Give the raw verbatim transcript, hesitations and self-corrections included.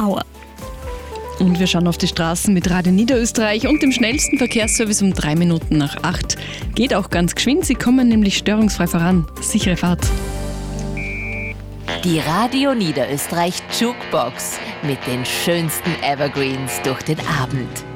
Hour. Und wir schauen auf die Straßen mit Radio Niederösterreich und dem schnellsten Verkehrsservice um drei Minuten nach acht. Geht auch ganz geschwind, Sie kommen nämlich störungsfrei voran. Sichere Fahrt. Die Radio Niederösterreich Jukebox mit den schönsten Evergreens durch den Abend.